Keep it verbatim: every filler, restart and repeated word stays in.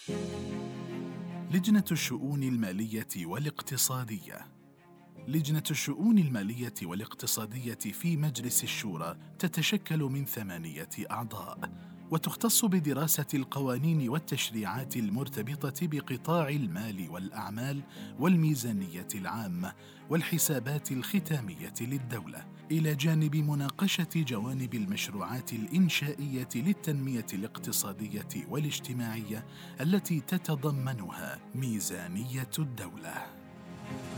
لجنة الشؤون المالية والاقتصادية. لجنة الشؤون المالية والاقتصادية في مجلس الشورى تتشكل من ثمانية أعضاء، وتختص بدراسة القوانين والتشريعات المرتبطة بقطاع المال والأعمال والميزانية العامة والحسابات الختامية للدولة، إلى جانب مناقشة جوانب المشروعات الإنشائية للتنمية الاقتصادية والاجتماعية التي تتضمنها ميزانية الدولة.